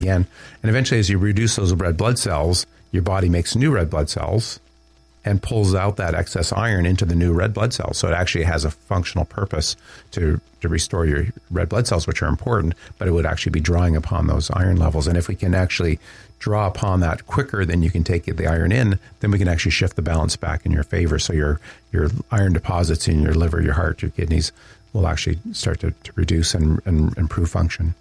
And eventually, as you reduce those red blood cells, your body makes new red blood cells and pulls out that excess iron into the new red blood cells. So it actually has a functional purpose to restore your red blood cells, which are important, but it would actually be drawing upon those iron levels. And if we can actually draw upon that quicker than you can take the iron in, then we can actually shift the balance back in your favor. So your iron deposits in your liver, your heart, your kidneys will actually start to reduce and improve function.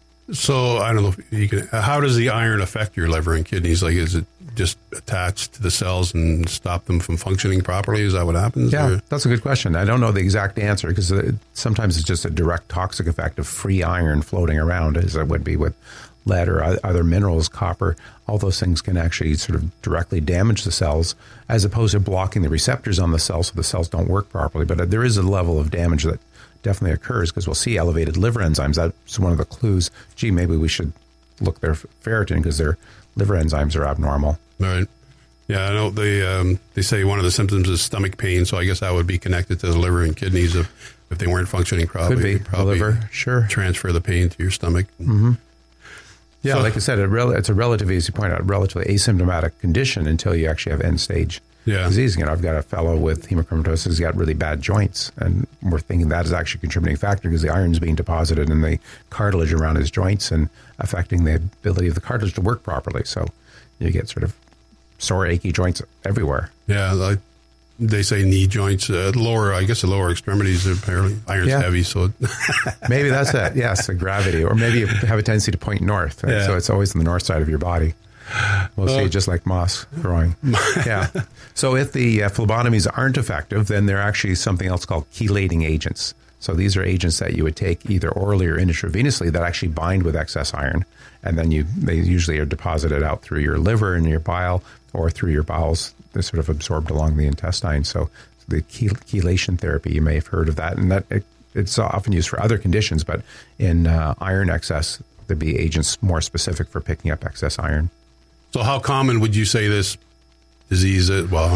So I don't know if you can, how does the iron affect your liver and kidneys? Like, is it just attached to the cells and stop them from functioning properly? Is that what happens? Yeah, that's a good question. I don't know the exact answer because sometimes it's just a direct toxic effect of free iron floating around, as it would be with lead or other minerals, copper. All those things can actually sort of directly damage the cells as opposed to blocking the receptors on the cells so the cells don't work properly. But there is a level of damage that definitely occurs because we'll see elevated liver enzymes. That's one of the clues. Gee, maybe we should look their ferritin because their liver enzymes are abnormal. Right. Yeah, I know they say one of the symptoms is stomach pain, so I guess that would be connected to the liver and kidneys if they weren't functioning properly. Could be. Probably the liver, sure. Transfer the pain to your stomach. Mm-hmm. Yeah, so, like I said, it's a relatively, as you point out, relatively asymptomatic condition until you actually have end-stage disease. I've got a fellow with hemochromatosis who's got really bad joints, and we're thinking that is actually a contributing factor because the iron's being deposited in the cartilage around his joints and affecting the ability of the cartilage to work properly. So you get sort of sore, achy joints everywhere. Yeah, like they say knee joints, the lower extremities are apparently iron's heavy. So maybe that's it. Yes, the gravity, or maybe you have a tendency to point north, right? So it's always on the north side of your body. We'll see, just like moss growing. Yeah. So if the phlebotomies aren't effective, then they're actually something else called chelating agents. So these are agents that you would take either orally or intravenously that actually bind with excess iron, and then they usually are deposited out through your liver and your bile or through your bowels. They're sort of absorbed along the intestine. So the chelation therapy, you may have heard of that, and it's often used for other conditions, but in iron excess, there'd be agents more specific for picking up excess iron. So how common would you say this disease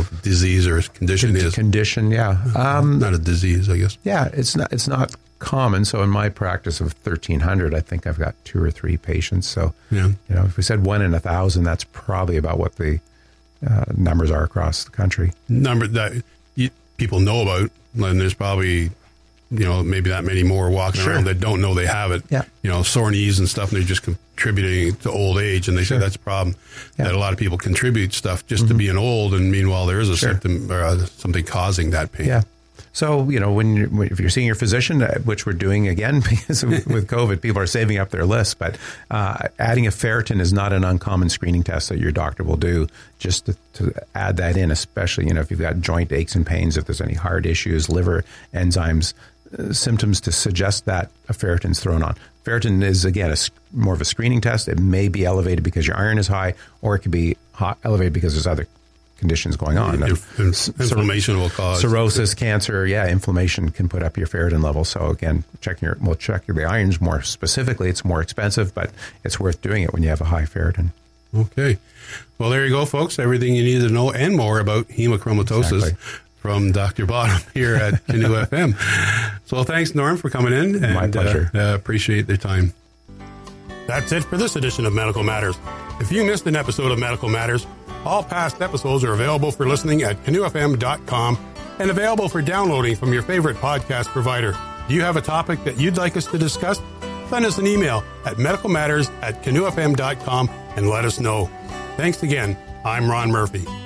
or condition is? Condition, yeah. Not a disease, I guess. Yeah, it's not common. So in my practice of 1,300, I think I've got 2 or 3 patients. So, if we said 1 in 1,000, that's probably about what the numbers are across the country. Number that people know about, and there's probably maybe that many more walking around that don't know they have it. Yeah. Sore knees and stuff, and they're just contributing to old age, and they say that's a problem. That a lot of people contribute stuff just to being old, and meanwhile there is a symptom or something causing that pain. Yeah. So, if you're seeing your physician, which we're doing again because with COVID, people are saving up their lists, but adding a ferritin is not an uncommon screening test that your doctor will do just to add that in, especially, if you've got joint aches and pains, if there's any heart issues, liver enzymes, symptoms to suggest that a ferritin's thrown on. Ferritin is, again, more of a screening test. It may be elevated because your iron is high, or it could be elevated because there's other conditions going on. Inflammation will cause cirrhosis, cancer. Yeah, inflammation can put up your ferritin level. So again, we'll check the irons more specifically. It's more expensive, but it's worth doing it when you have a high ferritin. Okay. Well, there you go, folks. Everything you need to know and more about hemochromatosis from Dr. Bottom here at Canoe FM. So thanks, Norm, for coming in. And, my pleasure. Appreciate the time. That's it for this edition of Medical Matters. If you missed an episode of Medical Matters, all past episodes are available for listening at canoefm.com and available for downloading from your favorite podcast provider. Do you have a topic that you'd like us to discuss? Send us an email at medicalmatters@canoefm.com and let us know. Thanks again. I'm Ron Murphy.